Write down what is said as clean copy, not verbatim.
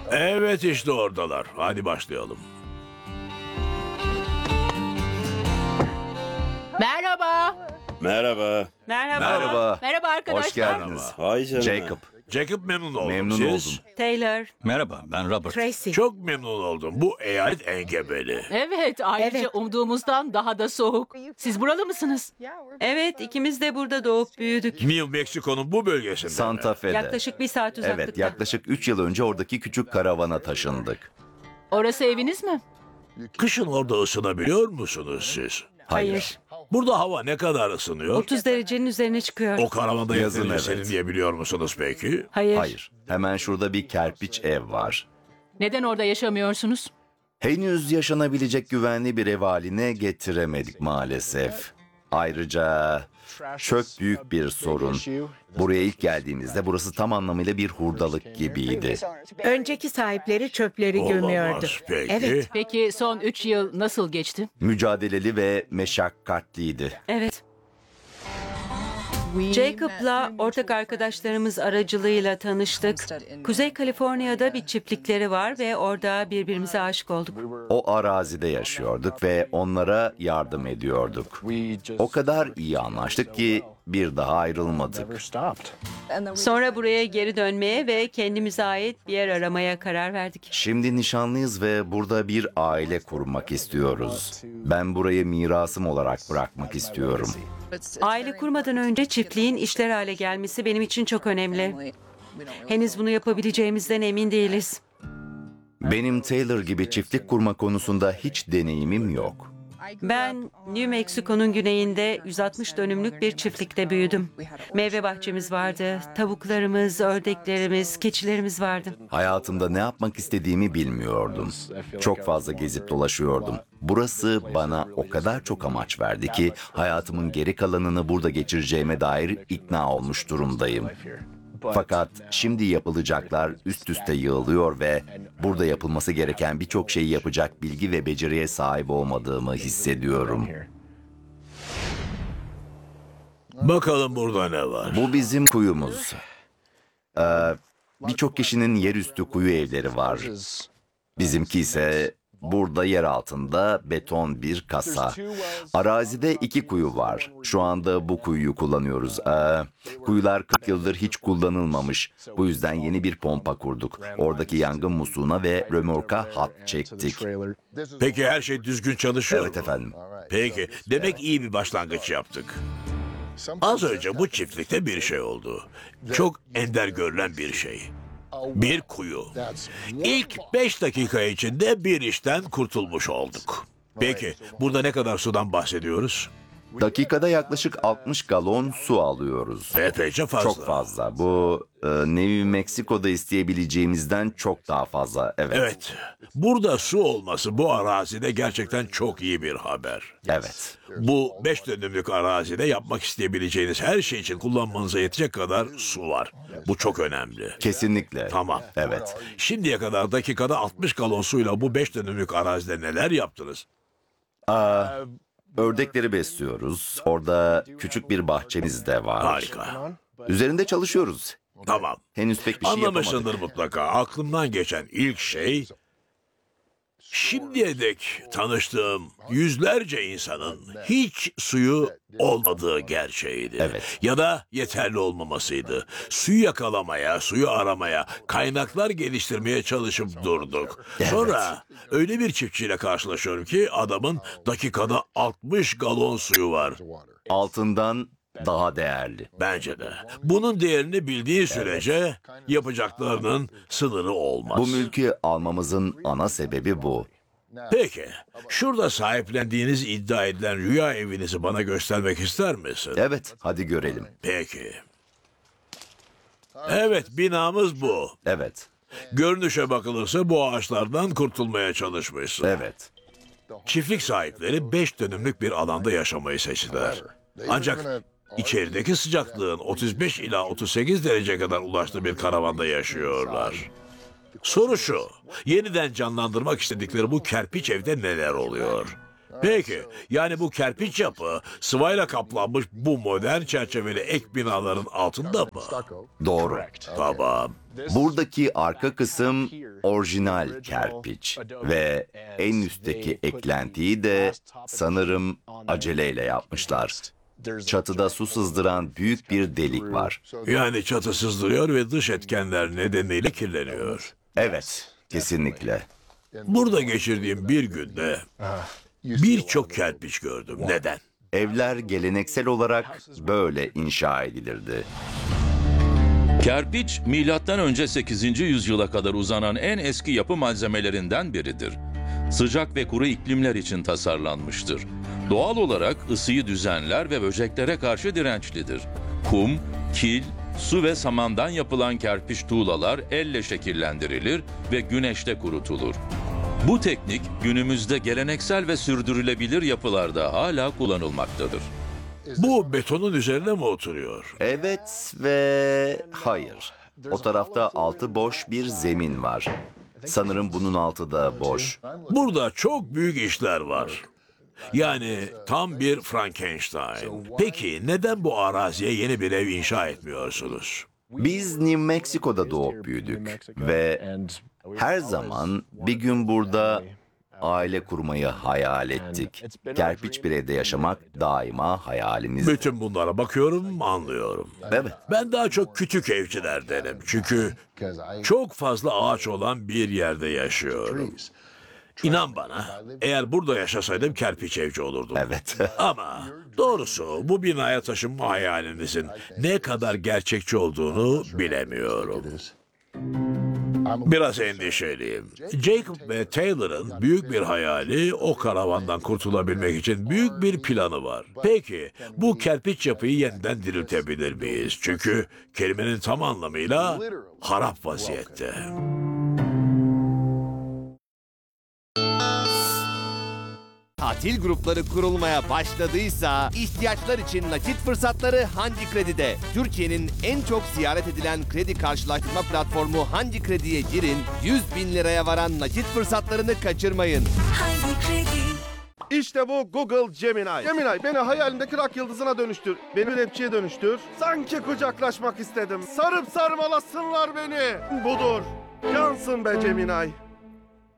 Evet, işte oradalar. Hadi başlayalım. Merhaba. Merhaba. Merhaba. Merhaba arkadaşlar. Hoş geldiniz. Hay canına. Jacob. Jacob, memnun oldum. Memnun Siz? oldum. Taylor, Merhaba, ben Robert. Tracy. Çok memnun oldum. Bu eyalet engebeli. Evet, ayrıca Evet. umduğumuzdan daha da soğuk. Siz buralı mısınız? Evet, ikimiz de burada doğup büyüdük. New Mexico'nun bu bölgesinde Santa mi? Fe'de. Yaklaşık bir saat uzaklıkta. Evet, yaklaşık 3 yıl önce oradaki küçük karavana taşındık. Orası eviniz mi? Kışın orada ısınabiliyor musunuz siz? Hayır. Burada hava ne kadar ısınıyor? 30 derecenin üzerine çıkıyor. O karavanda Yazın, yeterince evet. serin diyebiliyor musunuz peki? Hayır. Hayır. Hemen şurada bir kerpiç ev var. Neden orada yaşamıyorsunuz? Henüz yaşanabilecek güvenli bir ev haline getiremedik maalesef. Ayrıca çöp büyük bir sorun. Buraya ilk geldiğimizde burası tam anlamıyla bir hurdalık gibiydi. Önceki sahipleri çöpleri gömüyordu. Olamaz peki. Evet. Peki son 3 yıl nasıl geçti? Mücadeleli ve meşakkatliydi. Evet. Jacob'la ortak arkadaşlarımız aracılığıyla tanıştık. Kuzey Kaliforniya'da bir çiftlikleri var ve orada birbirimize aşık olduk. O arazide yaşıyorduk ve onlara yardım ediyorduk. O kadar iyi anlaştık ki bir daha ayrılmadık. Sonra buraya geri dönmeye ve kendimize ait bir yer aramaya karar verdik. Şimdi nişanlıyız ve burada bir aile kurmak istiyoruz. Ben burayı mirasım olarak bırakmak istiyorum. Aile kurmadan önce çiftliğin işler hale gelmesi benim için çok önemli. Henüz bunu yapabileceğimizden emin değiliz. Benim Taylor gibi çiftlik kurma konusunda hiç deneyimim yok. Ben New Mexico'nun güneyinde 160 dönümlük bir çiftlikte büyüdüm. Meyve bahçemiz vardı, tavuklarımız, ördeklerimiz, keçilerimiz vardı. Hayatımda ne yapmak istediğimi bilmiyordum. Çok fazla gezip dolaşıyordum. Burası bana o kadar çok amaç verdi ki hayatımın geri kalanını burada geçireceğime dair ikna olmuş durumdayım. Fakat şimdi yapılacaklar üst üste yığılıyor ve burada yapılması gereken birçok şeyi yapacak bilgi ve beceriye sahip olmadığımı hissediyorum. Bakalım burada ne var? Bu bizim kuyumuz. Birçok kişinin yerüstü kuyu evleri var. Bizimki ise burada yer altında beton bir kasa. Arazide 2 kuyu var. Şu anda bu kuyuyu kullanıyoruz. Kuyular 40 yıldır hiç kullanılmamış. Bu yüzden yeni bir pompa kurduk. Oradaki yangın musluğuna ve römorka hat çektik. Peki her şey düzgün çalışıyor Evet mu? efendim. Peki, demek iyi bir başlangıç yaptık. Az önce bu çiftlikte bir şey oldu. Çok ender görülen bir şey. Bir kuyu. İlk 5 dakika içinde bir işten kurtulmuş olduk. Peki, burada ne kadar sudan bahsediyoruz? Dakikada yaklaşık 60 galon su alıyoruz. Epeyce fazla. Çok fazla. Bu New Mexico'da isteyebileceğimizden çok daha fazla. Evet. Evet, burada su olması bu arazide gerçekten çok iyi bir haber. Evet. Bu 5 dönümlük arazide yapmak isteyebileceğiniz her şey için kullanmanıza yetecek kadar su var. Bu çok önemli. Kesinlikle. Tamam. Evet. Şimdiye kadar dakikada 60 galon suyla bu 5 dönümlük arazide neler yaptınız? Ördekleri besliyoruz. Orada küçük bir bahçemiz de var. Harika. Üzerinde çalışıyoruz. Tamam. Henüz pek bir şey yapamadık. Anlamışsındır mutlaka. Aklımdan geçen ilk şey, şimdiye dek tanıştığım yüzlerce insanın hiç suyu olmadığı gerçeğiydi. Evet. Ya da yeterli olmamasıydı. Suyu yakalamaya, suyu aramaya, kaynaklar geliştirmeye çalışıp durduk. Sonra öyle bir çiftçiyle karşılaşıyorum ki adamın dakikada 60 galon suyu var. Altından daha değerli. Bence de. Bunun değerini bildiği sürece yapacaklarının sınırı olmaz. Bu mülkü almamızın ana sebebi bu. Peki, şurada sahiplendiğiniz iddia edilen rüya evinizi bana göstermek ister misin? Evet, hadi görelim. Peki. Evet, binamız bu. Evet. Görünüşe bakılırsa bu ağaçlardan kurtulmaya çalışmışsın. Evet. Çiftlik sahipleri 5 dönümlük bir alanda yaşamayı seçtiler. Ancak içerideki sıcaklığın 35 ila 38 derece kadar ulaştığı bir karavanda yaşıyorlar. Soru şu, yeniden canlandırmak istedikleri bu kerpiç evde neler oluyor? Peki, yani bu kerpiç yapı sıvayla kaplanmış bu modern çerçeveli ek binaların altında mı? Doğru. Tamam. Buradaki arka kısım orijinal kerpiç ve en üstteki eklentiyi de sanırım aceleyle yapmışlar. Çatıda su sızdıran büyük bir delik var. Yani çatı sızdırıyor ve dış etkenler nedeniyle kirleniyor. Evet, kesinlikle. Burada geçirdiğim bir günde birçok kerpiç gördüm. Neden? Evler geleneksel olarak böyle inşa edilirdi. Kerpiç, M.Ö. 8. yüzyıla kadar uzanan en eski yapı malzemelerinden biridir. Sıcak ve kuru iklimler için tasarlanmıştır. Doğal olarak ısıyı düzenler ve böceklere karşı dirençlidir. Kum, kil, su ve samandan yapılan kerpiç tuğlalar elle şekillendirilir ve güneşte kurutulur. Bu teknik günümüzde geleneksel ve sürdürülebilir yapılarda hala kullanılmaktadır. Bu betonun üzerine mi oturuyor? Evet ve hayır. O tarafta altı boş bir zemin var. Sanırım bunun altı da boş. Burada çok büyük işler var. Yani tam bir Frankenstein. Peki neden bu araziye yeni bir ev inşa etmiyorsunuz? Biz New Mexico'da doğup büyüdük ve her zaman bir gün burada aile kurmayı hayal ettik. Kerpiç bir evde yaşamak daima hayalimiz. Bütün bunlara bakıyorum, anlıyorum. Evet. Ben daha çok küçük evcilerdenim. Çünkü çok fazla ağaç olan bir yerde yaşıyorum. İnan bana, eğer burada yaşasaydım kerpiç evci olurdum. Evet. Ama doğrusu bu binaya taşınma hayalinizin ne kadar gerçekçi olduğunu bilemiyorum. Biraz endişeliyim. Jacob ve Taylor'ın büyük bir hayali, o karavandan kurtulabilmek için büyük bir planı var. Peki bu kerpiç yapıyı yeniden diriltebilir miyiz? Çünkü kelimenin tam anlamıyla harap vaziyette. Tatil grupları kurulmaya başladıysa ihtiyaçlar için nakit fırsatları Hangi Kredi'de. Türkiye'nin en çok ziyaret edilen kredi karşılaştırma platformu Hangi Kredi'ye girin, 100 bin liraya varan nakit fırsatlarını kaçırmayın. İşte bu Google Gemini. Gemini beni hayalimdeki rock yıldızına dönüştür. Beni rapçiye dönüştür. Sanki kucaklaşmak istedim. Sarıp sarmalasınlar beni. Budur. Yansın be Gemini.